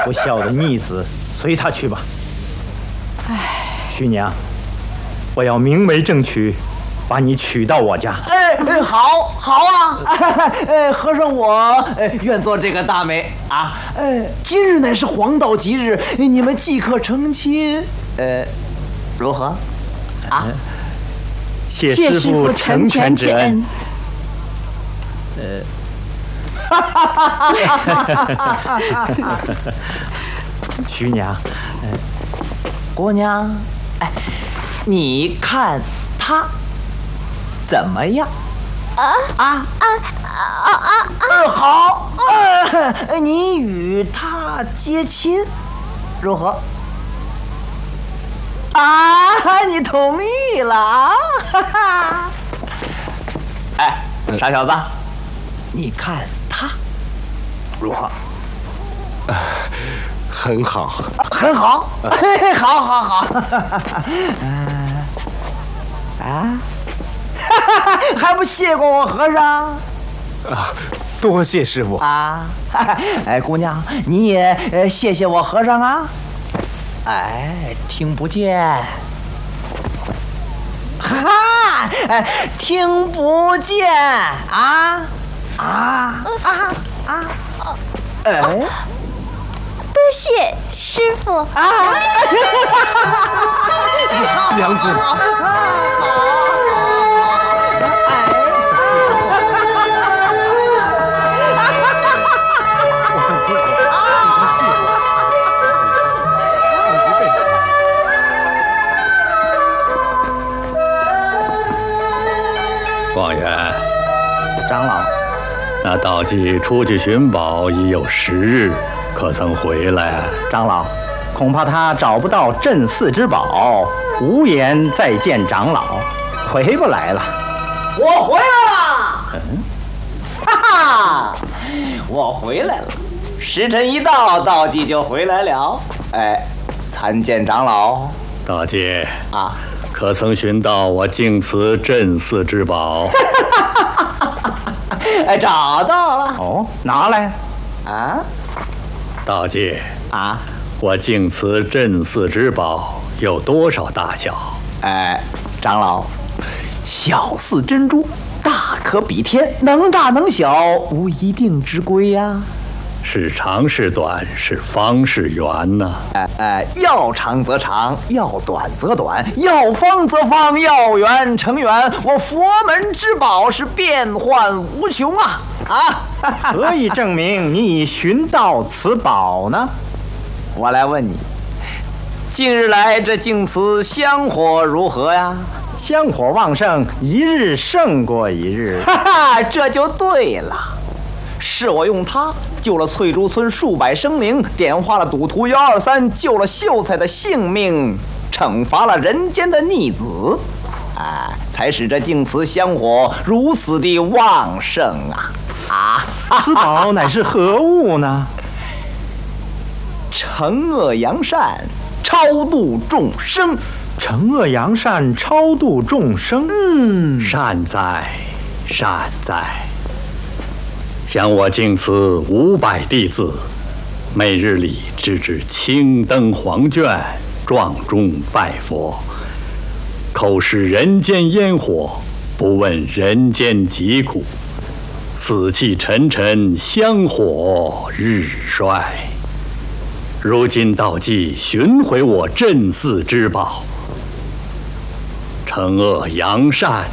不孝的逆子，随他去吧。徐娘，我要明媒正娶，把你娶到我家。 好啊！和尚我愿做这个大媒啊！今日乃是黄道吉日，你们即可成亲。如何？啊？ 谢师傅成全之恩。徐娘， 姑娘，你看他怎么样？好，你与他结亲，如何？你同意了啊？傻小子，你看他如何？ 很好， 很好，好。还不谢过我和尚？ 多谢师傅啊！姑娘，你也谢谢我和尚啊！听不见。听不见多谢师傅娘子。 广元， 长老， 那道济出去寻宝已有10日，可曾回来？ 长老，恐怕他找不到镇寺之宝，无颜再见长老，回不来了。 我回来了！我回来了。时辰一到，道济就回来了。参见长老。 道济可曾寻到我净慈镇寺之宝？ 找到了。 哦，拿来。 道济我净慈镇寺之宝有多少大小？ 长老，小似珍珠，大可比天，能大能小，无一定之规呀。 是长是短，是方是圆呢？ 要长则长，要短则短，要方则方，要圆成圆。我佛门之宝是变幻无穷啊！ 何以证明你已寻到此宝呢？ 我来问你，近日来这净慈香火如何呀？ 香火旺盛，一日胜过一日。 这就对了。是我用它救了翠竹村数百生灵，点化了赌徒123，救了秀才的性命，惩罚了人间的逆子，才使这净慈香火如此的旺盛此宝乃是何物呢？ 惩恶扬善，超度众生。 惩恶扬善，超度众生。 善哉，善哉。想我净慈500弟子，每日里直至青灯黄卷，撞钟拜佛，口示人间烟火，不问人间疾苦，死气沉沉，香火日衰。如今道济寻回我镇寺之宝，惩恶扬善，